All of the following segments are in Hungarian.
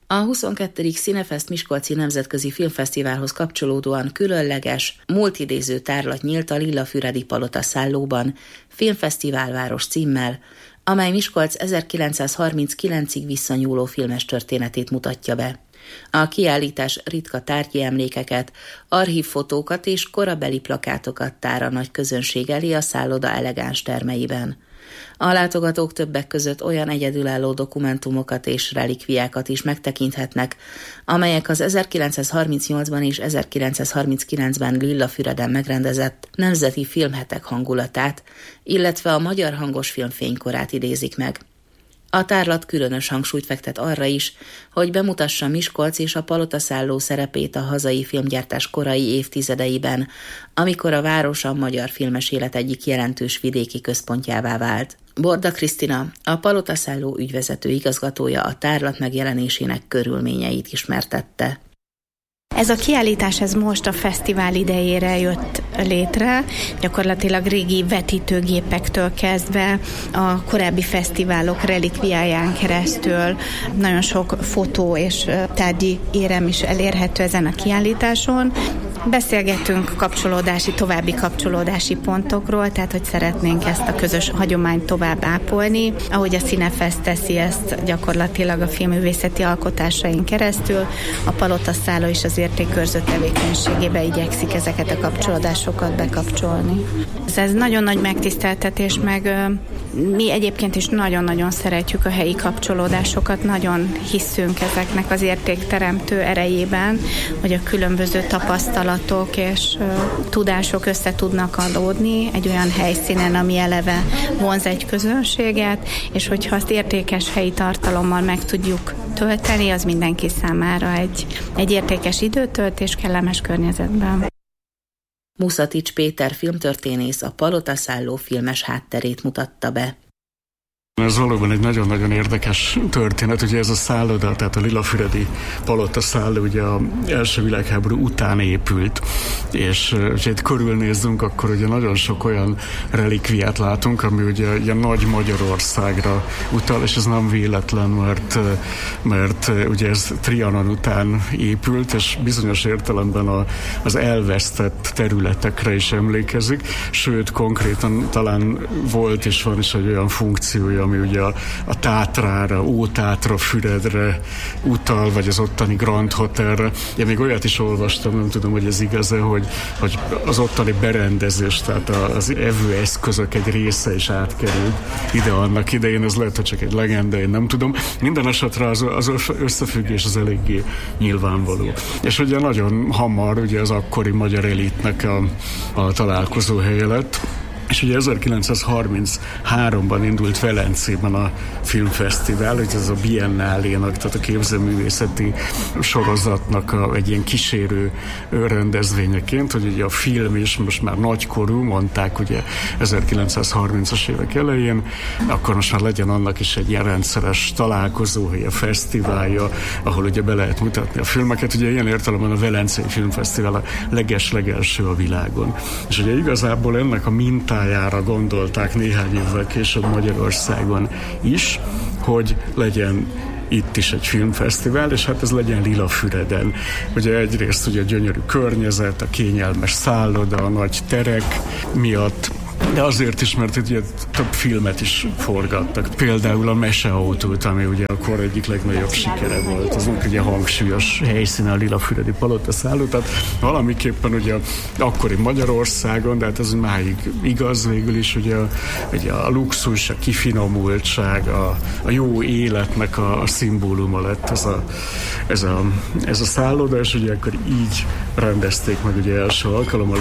A 22. Cinefest Miskolci Nemzetközi Filmfesztiválhoz kapcsolódóan különleges, multidéző tárlat nyílt a Lillafüredi Palota Szállóban, Filmfesztiválváros címmel, amely Miskolc 1939-ig visszanyúló filmes történetét mutatja be. A kiállítás ritka tárgyi emlékeket, archívfotókat és korabeli plakátokat tár a nagy közönség elé a szálloda elegáns termeiben. A látogatók többek között olyan egyedülálló dokumentumokat és relikviákat is megtekinthetnek, amelyek az 1938-ban és 1939-ben Lillafüreden megrendezett nemzeti filmhetek hangulatát, illetve a magyar hangos film fénykorát idézik meg. A tárlat különös hangsúlyt fektet arra is, hogy bemutassa Miskolc és a Palotaszálló szerepét a hazai filmgyártás korai évtizedeiben, amikor a város a magyar filmes élet egyik jelentős vidéki központjává vált. Borda Krisztina, a Palotaszálló ügyvezető igazgatója a tárlat megjelenésének körülményeit ismertette. Ez a kiállítás most a fesztivál idejére jött létre, gyakorlatilag régi vetítőgépektől kezdve a korábbi fesztiválok relikviáján keresztül nagyon sok fotó és tárgyi érem is elérhető ezen a kiállításon. Beszélgetünk további kapcsolódási pontokról, tehát hogy szeretnénk ezt a közös hagyományt tovább ápolni, ahogy a Cinefest teszi ezt gyakorlatilag a filmművészeti alkotásain keresztül, a Palotaszálló is az értékkörző tevékenységébe igyekszik ezeket a kapcsolódásokat bekapcsolni. Ez nagyon nagy megtiszteltetés, meg mi egyébként is nagyon-nagyon szeretjük a helyi kapcsolódásokat, nagyon hiszünk ezeknek az értékteremtő erejében, hogy a különböző tapasztalatok és tudások össze tudnak adódni egy olyan helyszínen, ami eleve vonz egy közönséget, és hogyha azt értékes helyi tartalommal meg tudjuk tölteni, az mindenki számára egy értékes időtöltés kellemes környezetben. Muszatics Péter filmtörténész a Palotaszálló filmes hátterét mutatta be. Ez valóban egy nagyon-nagyon érdekes történet, ugye ez a szálloda, tehát a Lillafüredi Palotaszálló ugye az első világháború után épült, és ha itt körülnézzünk, akkor ugye nagyon sok olyan relikviát látunk, ami ugye ilyen nagy Magyarországra utal, és ez nem véletlen, mert ugye ez Trianon után épült, és bizonyos értelemben az elvesztett területekre is emlékezik, sőt konkrétan talán volt és van is egy olyan funkciója, ami ugye a Tátrára, Ótátra, Füredre utal, vagy az ottani Grand Hotelre. Én még olyat is olvastam, nem tudom, hogy ez igaz-e, hogy az ottani berendezés, tehát az evőeszközök egy része is átkerült ide annak idején, ez lehet, hogy csak egy legenda, én nem tudom. Minden esetre az összefüggés az eléggé nyilvánvaló. És ugye nagyon hamar ugye az akkori magyar elitnek a találkozóhelye lett. És ugye 1933-ban indult Velencében a filmfesztivál, hogy ez a Biennálénak, tehát a képzőművészeti sorozatnak egy ilyen kísérő rendezvényeként, hogy ugye a film is most már nagykorú, mondták ugye 1930-as évek elején, akkor most már legyen annak is egy ilyen rendszeres találkozóhelye, fesztiválja, ahol ugye be lehet mutatni a filmeket. Ugye ilyen értelemben a Velencei Filmfesztivál a leges-legelső a világon. És ugye igazából ennek a mintájára gondolták néhány évvel később Magyarországon is, hogy legyen itt is egy filmfesztivál, és hát ez legyen Lillafüreden. Ugye egyrészt ugye a gyönyörű környezet, a kényelmes szálloda, a nagy terek miatt, de azért is, mert itt ugye több filmet is forgattak. Például a Meseautót, ami ugye akkor egyik legnagyobb sikere volt. Az ugye hangsúlyos helyszíne a Lillafüredi Palotaszálló, tehát valamiképpen ugye akkori Magyarországon, de hát ez máig igaz végül is, ugye a luxus, a kifinomultság, a jó életnek a szimbóluma lett ez a szálloda, és ugye akkor így rendezték meg ugye első alkalommal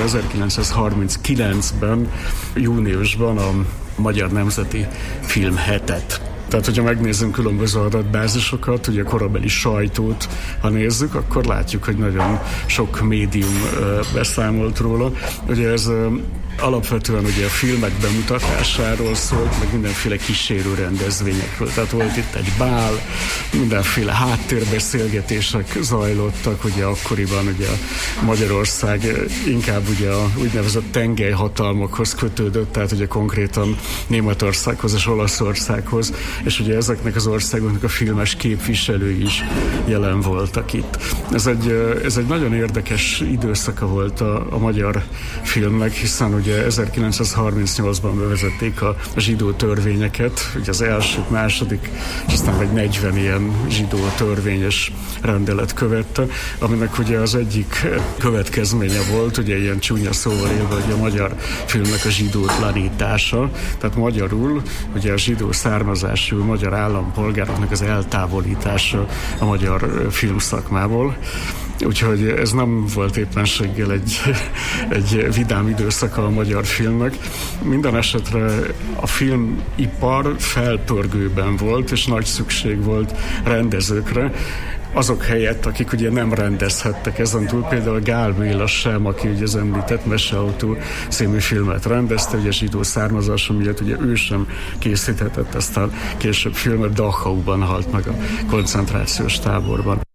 1939-ben júniusban a Magyar Nemzeti Filmhetet. Tehát, hogyha megnézzünk különböző adatbázisokat, ugye a korabeli sajtót, ha nézzük, akkor látjuk, hogy nagyon sok médium beszámolt róla. Ugye ez alapvetően ugye a filmek bemutatásáról szólt, meg mindenféle kísérő rendezvényekről. Tehát volt itt egy bál, mindenféle háttérbeszélgetések zajlottak, ugye akkoriban ugye Magyarország inkább ugye a úgynevezett tengelyhatalmakhoz kötődött, tehát ugye konkrétan Németországhoz és Olaszországhoz és ugye ezeknek az országoknak a filmes képviselői is jelen voltak itt. Ez egy nagyon érdekes időszaka volt a magyar filmnek, hiszen ugye 1938-ban bevezették a zsidó törvényeket, ugye az első, második, és aztán vagy 40 ilyen zsidó törvényes rendelet követte, aminek ugye az egyik következménye volt, ugye ilyen csúnya szóval élve, hogy a magyar filmnek a zsidótlanítása, tehát magyarul ugye a zsidó származású magyar állampolgároknak az eltávolítása a magyar filmszakmából. Úgyhogy ez nem volt éppenséggel egy vidám időszaka a magyar filmnek. Minden esetre a filmipar felpörgőben volt, és nagy szükség volt rendezőkre, azok helyett, akik ugye nem rendezhettek ezen túl, például Gál Béla sem, aki ugye az említett Meseautó című filmet rendezte, ugye zsidó származása miatt ugye ő sem készíthetett, aztán később filmet Dachauban halt meg a koncentrációs táborban.